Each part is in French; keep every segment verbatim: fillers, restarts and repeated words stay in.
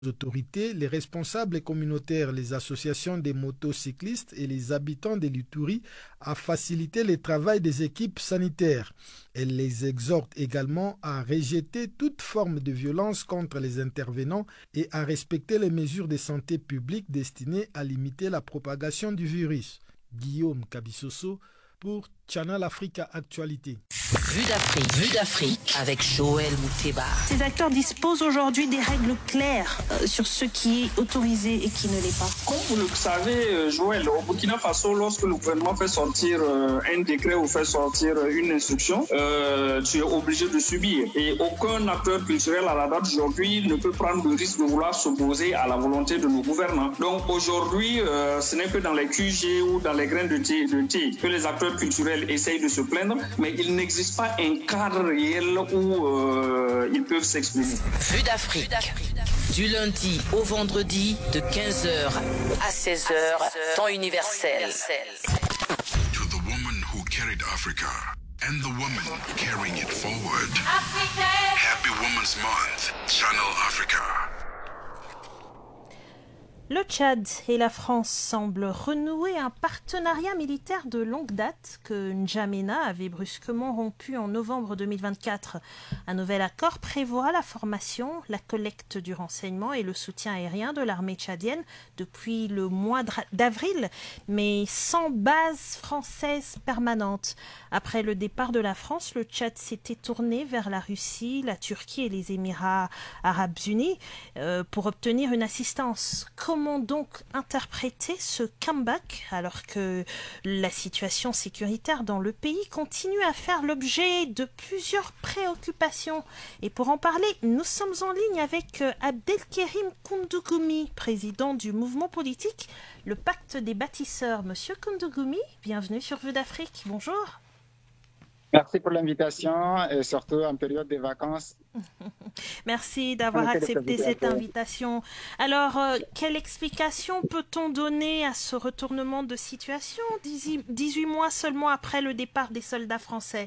autorités, les responsables communautaires, les associations des motocyclistes et les habitants de l'Ituri à faciliter le travail des équipes sanitaires. Elle les exhorte également à rejeter toute forme de violence contre les intervenants et à respecter les mesures de santé publique destinées à limiter la propagation du virus. Guillaume Kabissoso pour Channel Africa Actualité. Vue d'Afrique, Vue d'Afrique avec Joël Mouteba. Ces acteurs disposent aujourd'hui des règles claires euh, sur ce qui est autorisé et qui ne l'est pas. Comme vous le savez, Joël, au Burkina Faso, lorsque le gouvernement fait sortir euh, un décret ou fait sortir une instruction, euh, tu es obligé de subir. Et aucun acteur culturel à la date d'aujourd'hui ne peut prendre le risque de vouloir s'opposer à la volonté de nos gouvernants. Donc aujourd'hui, euh, ce n'est que dans les Q G ou dans les graines de thé, de thé que les acteurs culturels essayent de se plaindre, mais il n'existe pas un cadre réel où euh, ils peuvent s'exprimer. Vue d'Afrique, du lundi au vendredi de quinze heures à seize heures, temps universel. To the woman who carried Africa and the woman carrying it forward. Africa. Happy Women's Month, Channel Africa. Le Tchad et la France semblent renouer un partenariat militaire de longue date que N'Djamena avait brusquement rompu en novembre deux mille vingt-quatre. Un nouvel accord prévoit la formation, la collecte du renseignement et le soutien aérien de l'armée tchadienne depuis le mois d'avril, mais sans base française permanente. Après le départ de la France, le Tchad s'était tourné vers la Russie, la Turquie et les Émirats arabes unis euh, pour obtenir une assistance. Comment donc interpréter ce comeback alors que la situation sécuritaire dans le pays continue à faire l'objet de plusieurs préoccupations? Et pour en parler, nous sommes en ligne avec Abdelkerim Koundougoumi, président du mouvement politique Le Pacte des Bâtisseurs. Monsieur Koundougoumi, bienvenue sur Vue d'Afrique. Bonjour. Merci pour l'invitation et surtout en période de vacances. Merci d'avoir accepté cette invitation. Alors, euh, quelle explication peut-on donner à ce retournement de situation dix-huit mois seulement après le départ des soldats français?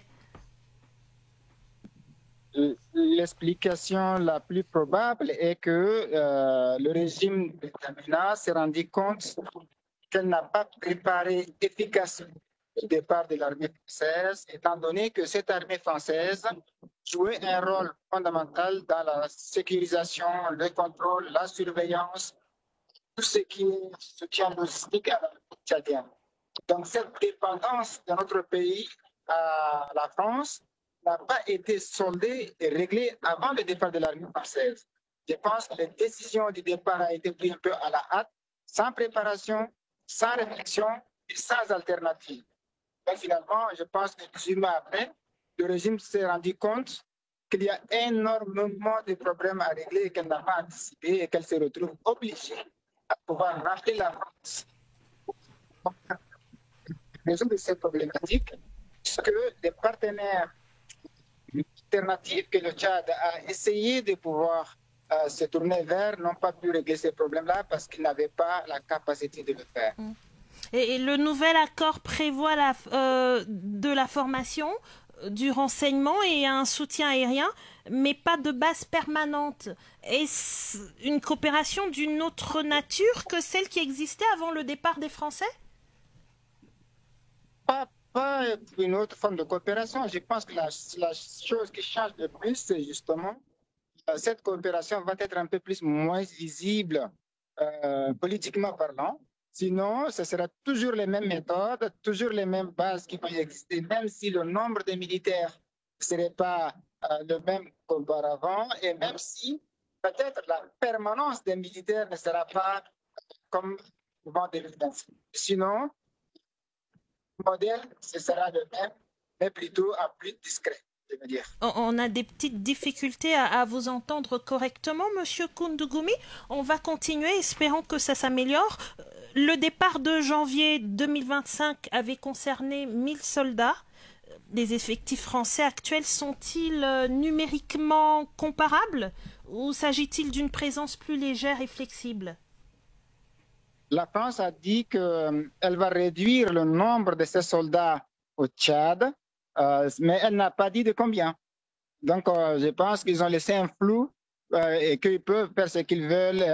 L'explication la plus probable est que euh, le régime de N'Djamena s'est rendu compte qu'elle n'a pas préparé efficacement le départ de l'armée française, étant donné que cette armée française jouait un rôle fondamental dans la sécurisation, le contrôle, la surveillance, tout ce qui est soutien logistique à l'armée tchadienne. Donc cette dépendance de notre pays à la France n'a pas été soldée et réglée avant le départ de l'armée française. Je pense que la décision du départ a été prise un peu à la hâte, sans préparation, sans réflexion et sans alternative. Donc finalement, je pense que dix-huit mois après, le régime s'est rendu compte qu'il y a énormément de problèmes à régler et qu'elle n'a pas anticipé et qu'elle se retrouve obligée à pouvoir racheter la France. Résoudre ces problématiques, puisque les partenaires alternatifs que le Tchad a essayé de pouvoir euh, se tourner vers n'ont pas pu régler ces problèmes-là parce qu'ils n'avaient pas la capacité de le faire. Mmh. Et le nouvel accord prévoit la, euh, de la formation, du renseignement et un soutien aérien, mais pas de base permanente. Est-ce une coopération d'une autre nature que celle qui existait avant le départ des Français? Pas, pas une autre forme de coopération. Je pense que la, la chose qui change le plus, c'est justement euh, cette coopération va être un peu plus moins visible euh, politiquement parlant. Sinon, ce sera toujours les mêmes méthodes, toujours les mêmes bases qui vont exister, même si le nombre de militaires ne serait pas euh, le même qu'auparavant, et même si peut-être la permanence des militaires ne sera pas comme avant deux mille vingt-cinq. Sinon, le modèle, ce sera le même, mais plutôt à plus discret. Dire. On a des petites difficultés à, à vous entendre correctement, Monsieur Koundougoumi. On va continuer, espérons que ça s'améliore. Le départ de janvier deux mille vingt-cinq avait concerné mille soldats. Les effectifs français actuels sont-ils euh, numériquement comparables ou s'agit-il d'une présence plus légère et flexible? La France a dit qu'elle va réduire le nombre de ses soldats au Tchad. Euh, mais elle n'a pas dit de combien. Donc, euh, je pense qu'ils ont laissé un flou euh, et qu'ils peuvent faire ce qu'ils veulent